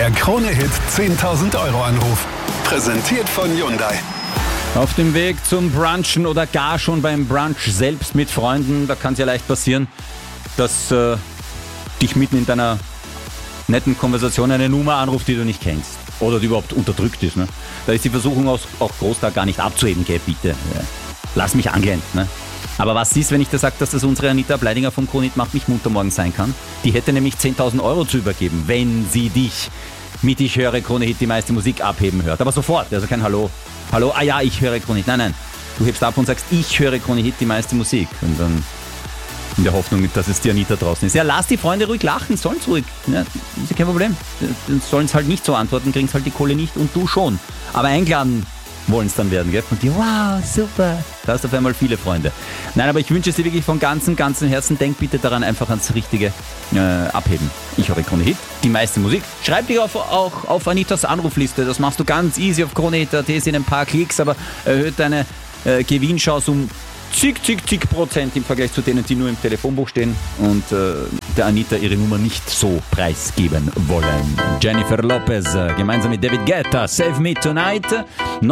Der Krone-Hit 10.000 Euro Anruf. Präsentiert von Hyundai. Auf dem Weg zum Brunchen oder gar schon beim Brunch selbst mit Freunden, da kann es ja leicht passieren, dass dich mitten in deiner netten Konversation eine Nummer anruft, die du nicht kennst. Oder die überhaupt unterdrückt ist. Ne? Da ist die Versuchung auch groß, da gar nicht abzuheben. Geh bitte, lass mich angehen. Ne? Aber was ist, wenn ich dir sage, dass das unsere Anita Bleidinger vom Krone-Hit Macht mich munter morgen sein kann? Die hätte nämlich 10.000 Euro zu übergeben, wenn sie dich mit Ich höre Krone-Hit die meiste Musik abheben hört. Aber sofort, also kein Hallo. Hallo, ah ja, ich höre Krone-Hit. Nein, du hebst ab und sagst, ich höre Krone-Hit die meiste Musik. Und dann in der Hoffnung, dass es die Anita draußen ist. Ja, lass die Freunde ruhig lachen, sollen's ruhig. Ja, ist ja kein Problem. Sollen es halt nicht so antworten, kriegen halt die Kohle nicht und du schon. Aber eingeladen wollen es dann werden, gell? Und die, wow, super. Da hast du auf einmal viele Freunde. Nein, aber ich wünsche es dir wirklich von ganzem Herzen. Denk bitte daran, einfach ans Richtige abheben. Ich höre Krone-Hit, die meiste Musik. Schreib dich auch auf Anitas Anrufliste. Das machst du ganz easy auf Krone-Hit.at, sind ein paar Klicks, aber erhöht deine Gewinnchance um zig Prozent im Vergleich zu denen, die nur im Telefonbuch stehen und der Anita ihre Nummer nicht so preisgeben wollen. Jennifer Lopez gemeinsam mit David Guetta, Save Me Tonight.